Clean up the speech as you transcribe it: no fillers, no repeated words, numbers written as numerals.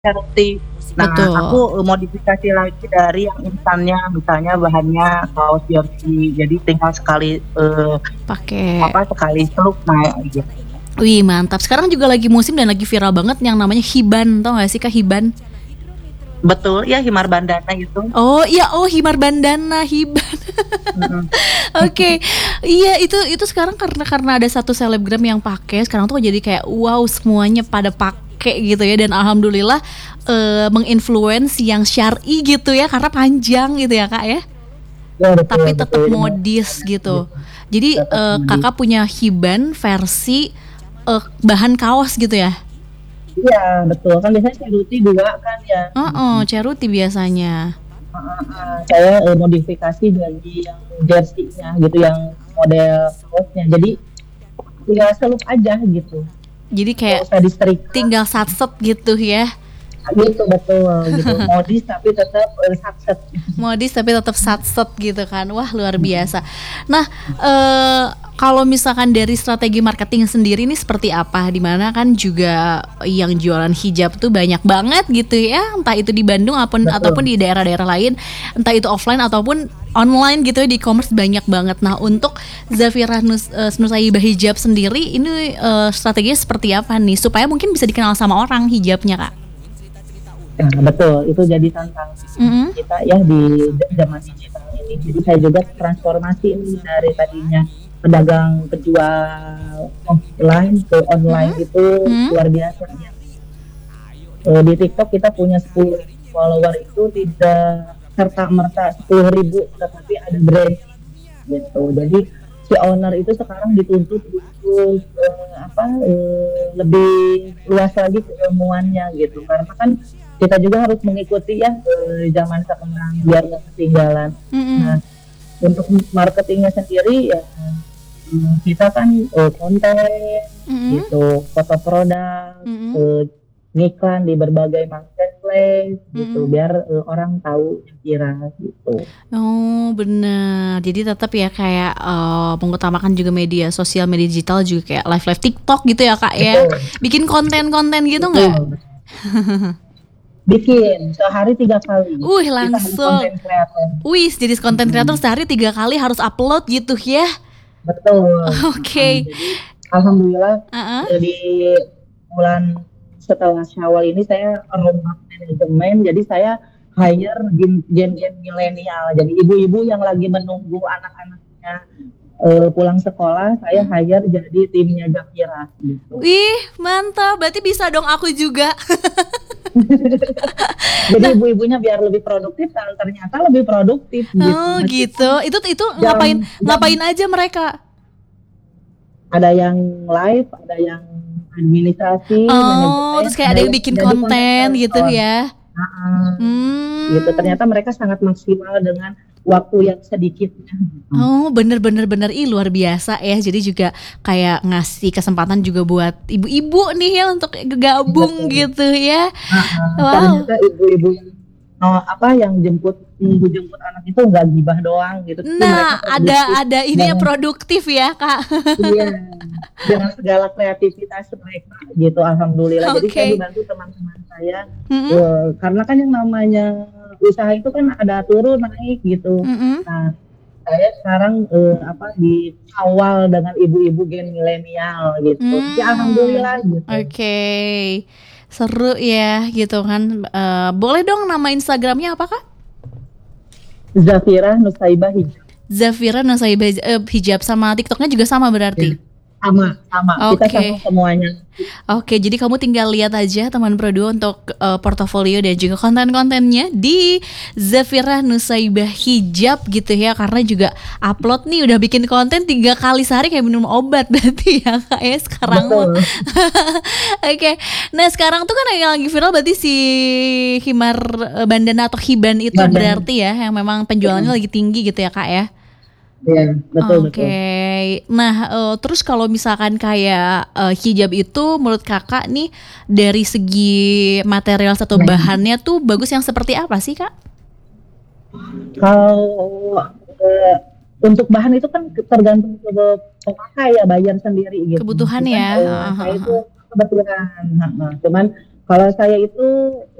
Healthy. Nah, Betul. aku modifikasi lagi dari yang instannya, misalnya bahannya kaos jersey, jadi tinggal sekali, Pakai. sekali celup naik gitu. Wih, mantap. Sekarang juga lagi musim dan lagi viral banget yang namanya Hiban. Tau gak sih Kak Hiban? Betul, ya himar bandana itu. Oh iya, oh himar bandana, Hiban. Mhm. Oke. Iya, itu sekarang karena ada satu selebgram yang pakai, sekarang tuh jadi kayak wow, semuanya pada pakai gitu ya, dan alhamdulillah menginfluence yang syar'i gitu ya, karena panjang gitu ya Kak ya. Ya betul Tapi betul, tetap ini modis gitu. Jadi tetap modis. Kakak punya Hiban versi bahan kaos gitu ya. Iya betul, kan biasanya Ceruti juga kan ya. Ceruti biasanya. Saya modifikasi dari yang jersey-nya gitu, yang model kaosnya. Jadi tinggal celup aja gitu. Jadi Nggak kayak usah disetrika. tinggal satset gitu ya. Gitu betul gitu. Modis tapi tetap satset. Modis tapi tetap satset gitu kan. Wah, luar biasa. Nah, kalau misalkan dari strategi marketing sendiri ini seperti apa? Dimana kan juga yang jualan hijab tuh banyak banget gitu ya. Entah itu di Bandung ataupun Betul. di daerah-daerah lain. Entah itu offline ataupun online gitu ya, di e-commerce banyak banget. Nah, untuk Zafira Nusaibah Hijab sendiri ini strateginya seperti apa nih? Supaya mungkin bisa dikenal sama orang hijabnya, Kak. Nah, betul, itu jadi tantangan kita ya di zaman digital ini. Jadi saya juga transformasi ini dari tadinya pedagang penjual offline ke online itu luar biasa ya. Di TikTok kita punya 10 follower itu tidak serta merta 10.000, tetapi ada brand gitu. Jadi si owner itu sekarang dituntut untuk lebih luas lagi keilmuannya gitu, karena kan kita juga harus mengikuti ya zaman sekarang biar nggak ketinggalan. Nah, untuk marketingnya sendiri ya kita kan konten gitu, foto produk, ngiklan di berbagai marketplace gitu, biar orang tahu kira gitu. Oh benar, jadi tetap ya kayak mengutamakan juga media sosial, media digital juga kayak live TikTok gitu ya Kak ya. Bikin konten-konten gitu nggak? Bikin sehari 3 kali. Kita jadi Langsung. konten kreator. Jadi konten kreator sehari 3 kali harus upload gitu ya. Betul. Oke. Jadi alhamdulillah di bulan setelah Syawal ini saya rombak manajemen, jadi saya hire gen milenial. Jadi ibu-ibu yang lagi menunggu anak-anaknya pulang sekolah, saya hire jadi timnya Zafira gitu. Wih, mantap. Berarti bisa dong aku juga. Jadi ibu-ibunya biar lebih produktif, dan ternyata lebih produktif gitu. Oh gitu. Itu ngapain aja mereka? Ada yang live, ada yang administrasi, manajemen, terus kayak ada yang bikin konten gitu ya. Gitu. Ternyata mereka sangat maksimal dengan waktu yang sedikitnya. Oh bener luar biasa ya. Jadi juga kayak ngasih kesempatan juga buat ibu-ibu nih ya untuk gabung gitu ya. Wow. Ternyata ibu-ibu yang jemput anak itu nggak gibah doang gitu. Nah ada ini ya, produktif ya Kak. Iya, dengan segala kreativitas mereka gitu, alhamdulillah. Jadi saya dibantu teman-teman saya, karena kan yang namanya usaha itu kan ada turun naik gitu. Nah, saya sekarang dikawal dengan ibu-ibu gen milenial gitu. Ya alhamdulillah gitu. Oke. Seru ya gitu kan. Boleh dong nama Instagramnya apa Kak? Zafira Nusaibah Hijab. Zafira Nusaibah Hijab, sama TikToknya juga sama berarti? Sama. Kita sama semuanya. Oke, jadi kamu tinggal lihat aja teman Pro2 untuk portofolio dan juga konten-kontennya di Zafira Nusaibah Hijab gitu ya. Karena juga upload nih, udah bikin konten 3 kali sehari kayak minum obat berarti ya Kak ya sekarang. Oke. Nah sekarang tuh kan yang lagi viral berarti si himar bandana atau hiban itu berarti ya, yang memang penjualannya lagi tinggi gitu ya Kak ya. Iya, betul. Nah, terus kalau misalkan kayak hijab itu menurut Kakak nih dari segi material atau bahannya tuh bagus yang seperti apa sih Kak? Kalau untuk bahan itu kan tergantung ke pemakai ya, bayar sendiri gitu. Kebutuhan ya. Saya itu kebetulan. Cuman Kalau saya itu